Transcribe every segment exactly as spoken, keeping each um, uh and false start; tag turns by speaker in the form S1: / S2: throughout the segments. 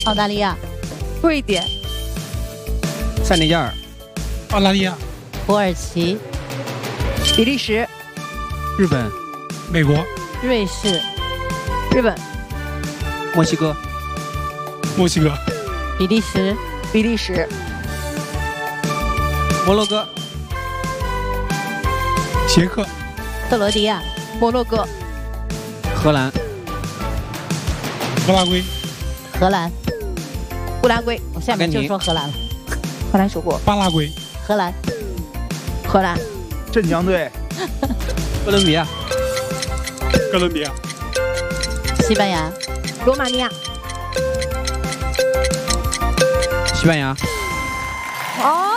S1: 澳大利亚、
S2: 瑞典、
S3: 塞内加尔、
S4: 澳大利亚、
S1: 土耳其、
S2: 比利时、
S3: 日本、
S4: 美国、
S1: 瑞士、
S2: 日本、
S3: 墨西哥、
S4: 墨西哥、
S1: 比利时、
S2: 比利时、
S3: 摩洛哥、
S4: 捷克、
S1: 克罗地亚、
S2: 摩洛哥、
S3: 荷兰、
S4: 乌拉圭、
S1: 荷兰。
S2: 乌拉圭、
S1: 我下面就说荷兰了。
S2: 荷兰说过，
S4: 巴拉圭、
S1: 荷兰、
S2: 荷兰、
S5: 镇江队、
S3: 哥伦比亚、
S4: 哥伦比亚、
S1: 西班牙、
S2: 罗马尼亚。
S3: 西班牙。
S2: 哦，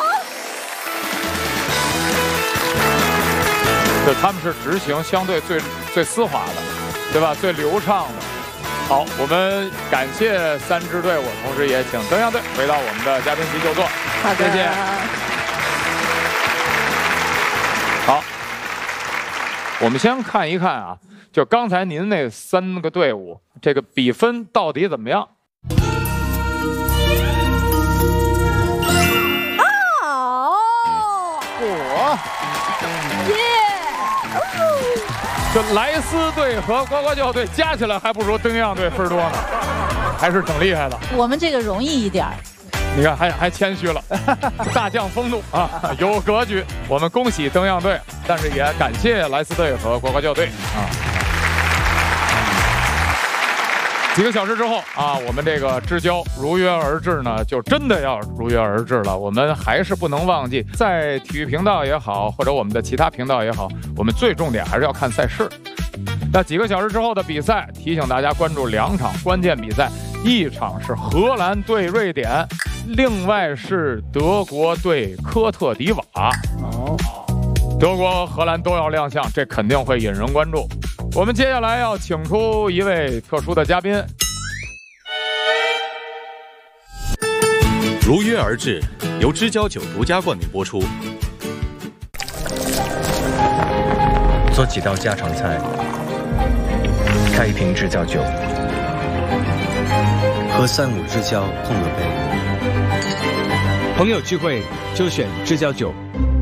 S6: 就他们是执行相对最最丝滑的，对吧？最流畅的。好，我们感谢三支队伍，同时也请登阳队回到我们的嘉宾席就座。
S2: 好的，
S6: 谢谢。好，我们先看一看啊，就刚才您那三个队伍，这个比分到底怎么样？
S2: 哦，
S5: 我
S2: 耶！
S6: 就莱斯队和呱呱叫队加起来还不如登阳队分多呢，还是挺厉害的。
S1: 我们这个容易一点儿。
S6: 你看还还谦虚了，大将风度啊，有格局。我们恭喜登阳队，但是也感谢莱斯队和呱呱叫队啊。几个小时之后啊，我们这个之交如约而至呢，就真的要如约而至了。我们还是不能忘记，在体育频道也好，或者我们的其他频道也好，我们最重点还是要看赛事。那几个小时之后的比赛，提醒大家关注两场关键比赛，一场是荷兰对瑞典，另外是德国对科特迪瓦。
S5: 哦，
S6: 德国和荷兰都要亮相，这肯定会引人关注。我们接下来要请出一位特殊的嘉宾。
S7: 如约而至，由知交酒独家冠名播出。
S8: 做几道家常菜，开一瓶知交酒，
S9: 喝三五知交碰个杯，朋友聚会就选知交酒。